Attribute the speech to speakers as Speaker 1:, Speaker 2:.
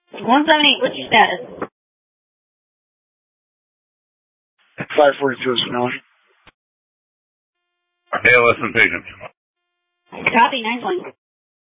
Speaker 1: 178, what's your status?
Speaker 2: 542 is Finale.
Speaker 3: ALS and patient.
Speaker 1: Copy, 9 1.